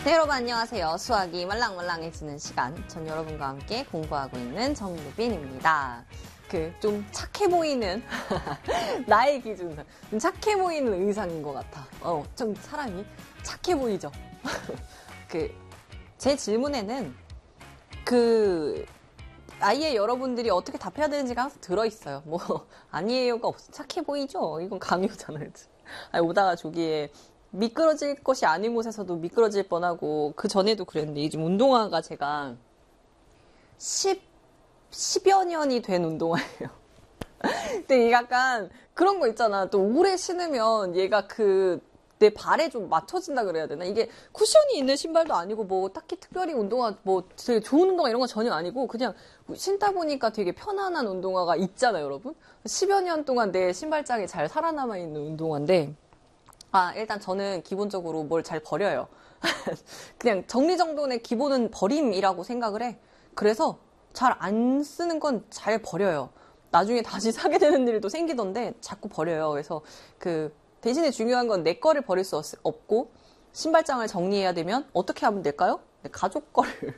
네, 여러분 안녕하세요. 수학이 말랑말랑해지는 시간. 전 여러분과 함께 공부하고 있는 정유빈입니다. 좀 착해 보이는 나의 기준상 좀 착해 보이는 의상인 것 같아. 좀 사람이 착해 보이죠. 제 질문에는 아예 여러분들이 어떻게 답해야 되는지가 항상 들어있어요. 아니에요가 없어. 착해 보이죠? 이건 강요잖아요. 아니, 오다가 저기에 미끄러질 것이 아닌 곳에서도 미끄러질 뻔하고, 그 전에도 그랬는데, 요즘 운동화가 제가 10여 년이 된 운동화예요. 근데 약간 그런 거 있잖아. 또 오래 신으면 얘가 내 발에 좀 맞춰진다 그래야 되나? 이게 쿠션이 있는 신발도 아니고 딱히 특별히 운동화 되게 좋은 운동화 이런 건 전혀 아니고 그냥 신다 보니까 되게 편안한 운동화가 있잖아요, 여러분. 10여 년 동안 내 신발장에 잘 살아남아 있는 운동화인데 일단 저는 기본적으로 뭘 잘 버려요. 그냥 정리정돈의 기본은 버림이라고 생각을 해. 그래서 잘 안 쓰는 건 잘 버려요. 나중에 다시 사게 되는 일도 생기던데 자꾸 버려요. 그래서 대신에 중요한 건 내 거를 버릴 수 없고 신발장을 정리해야 되면 어떻게 하면 될까요? 가족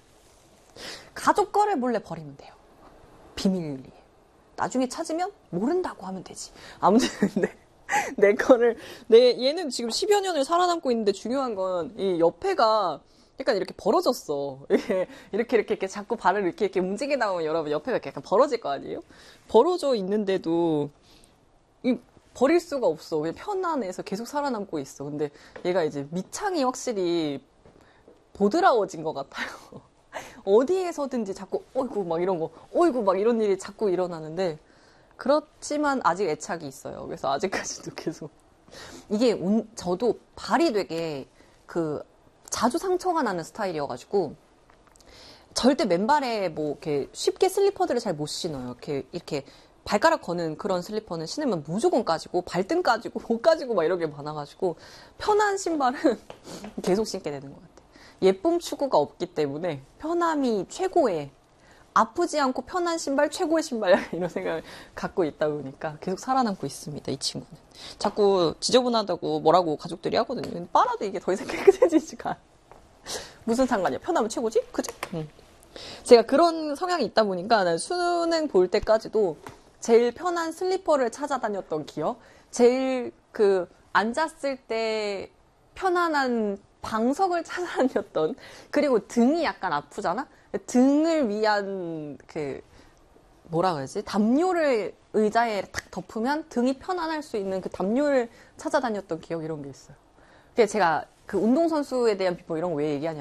거를 몰래 버리면 돼요. 비밀리에. 나중에 찾으면 모른다고 하면 되지. 아무튼 내 거를 얘는 지금 10여 년을 살아남고 있는데 중요한 건 이 옆에가 약간 이렇게 벌어졌어. 이렇게 자꾸 발을 이렇게 움직이다 보면 여러분 옆에가 이렇게 약간 벌어질 거 아니에요? 벌어져 있는데도 버릴 수가 없어. 그냥 편안해서 계속 살아남고 있어. 근데 얘가 이제 밑창이 확실히 보드라워진 것 같아요. 어디에서든지 자꾸 어이구 막 이런 거, 어이구 막 이런 일이 자꾸 일어나는데 그렇지만 아직 애착이 있어요. 그래서 아직까지도 계속 이게 저도 발이 되게 자주 상처가 나는 스타일이어가지고 절대 맨발에 이렇게 쉽게 슬리퍼들을 잘 못 신어요. 이렇게 발가락 거는 그런 슬리퍼는 신으면 무조건 까지고 발등 까지고 목 까지고 막 이런 게 많아가지고 편한 신발은 계속 신게 되는 것 같아요. 예쁨 추구가 없기 때문에 편함이 최고의, 아프지 않고 편한 신발 최고의 신발 이런 생각을 갖고 있다 보니까 계속 살아남고 있습니다. 이 친구는 자꾸 지저분하다고 뭐라고 가족들이 하거든요. 빨아도 이게 더 이상 깨끗해지지가 않아. 무슨 상관이야? 편하면 최고지? 그지? 제가 그런 성향이 있다 보니까 난 수능 볼 때까지도 제일 편한 슬리퍼를 찾아다녔던 기억, 제일 앉았을 때 편안한 방석을 찾아다녔던, 그리고 등이 약간 아프잖아? 등을 위한 뭐라 그러지? 담요를 의자에 탁 덮으면 등이 편안할 수 있는 그 담요를 찾아다녔던 기억, 이런 게 있어요. 제가 운동선수에 대한 비법 이런 거 왜 얘기하냐면